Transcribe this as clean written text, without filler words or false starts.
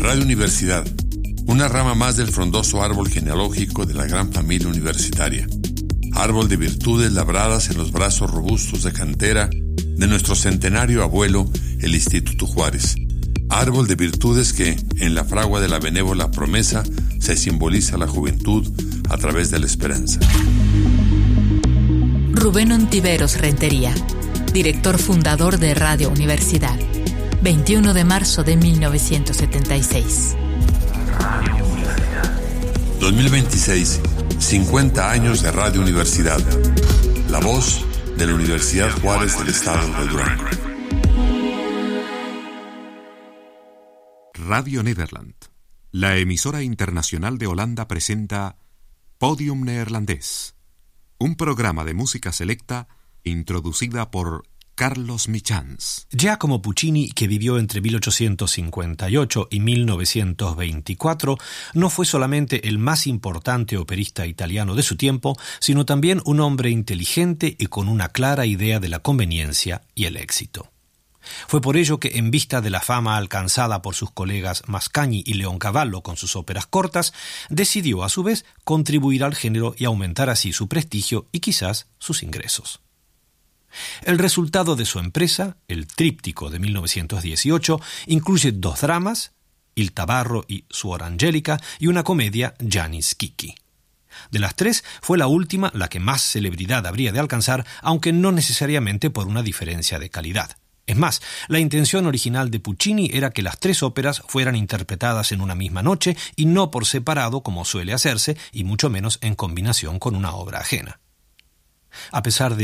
Radio Universidad, una rama más del frondoso árbol genealógico de la gran familia universitaria. Árbol de virtudes labradas en los brazos robustos de cantera de nuestro centenario abuelo, el Instituto Juárez. Árbol de virtudes que, en la fragua de la benévola promesa, se simboliza la juventud a través de la esperanza. Rubén Ontiveros Rentería, director fundador de Radio Universidad, 21 de marzo de 1976. Radio Universidad. 2026, 50 años de Radio Universidad. La voz de la Universidad Juárez del Estado de Durango. Radio Nederland, la emisora internacional de Holanda, presenta Podium Neerlandés, un programa de música selecta introducida por Carlos Michans. Giacomo Puccini, que vivió entre 1858 y 1924, no fue solamente el más importante operista italiano de su tiempo, sino también un hombre inteligente y con una clara idea de la conveniencia y el éxito. Fue por ello que, en vista de la fama alcanzada por sus colegas Mascagni y Leoncavallo con sus óperas cortas, decidió a su vez contribuir al género y aumentar así su prestigio y quizás sus ingresos. El resultado de su empresa, el Tríptico de 1918, incluye 2 dramas, Il Tabarro y Suor Angelica, y una comedia, Gianni Schicchi. De las 3, fue la última la que más celebridad habría de alcanzar, aunque no necesariamente por una diferencia de calidad. Es más, la intención original de Puccini era que las 3 óperas fueran interpretadas en una misma noche y no por separado como suele hacerse, y mucho menos en combinación con una obra ajena. A pesar de